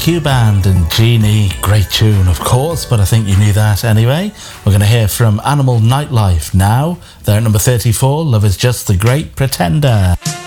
Q Band and Genie, great tune of course, but I think you knew that anyway. We're going to hear from Animal Nightlife now. They're at number 34, Love Is Just the Great Pretender.